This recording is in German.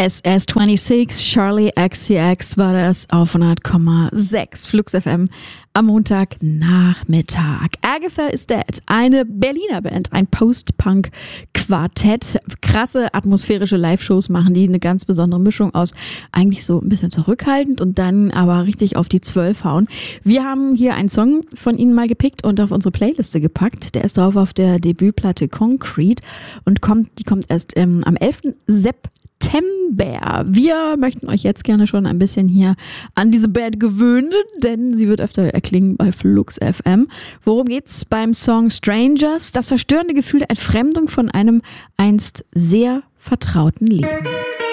SS26, Charlie XCX war das auf 100,6 Flux FM am Montagnachmittag. Agatha is Dead, eine Berliner Band, ein Post-Punk-Quartett. Krasse atmosphärische Live-Shows machen die, eine ganz besondere Mischung aus eigentlich so ein bisschen zurückhaltend und dann aber richtig auf die 12 hauen. Wir haben hier einen Song von ihnen mal gepickt und auf unsere Playliste gepackt. Der ist drauf auf der Debütplatte Concrete und die kommt erst am 11. September. Wir möchten euch jetzt gerne schon ein bisschen hier an diese Band gewöhnen, denn sie wird öfter erklingen bei Flux FM. Worum geht's beim Song Strangers? Das verstörende Gefühl der Entfremdung von einem einst sehr vertrauten Leben.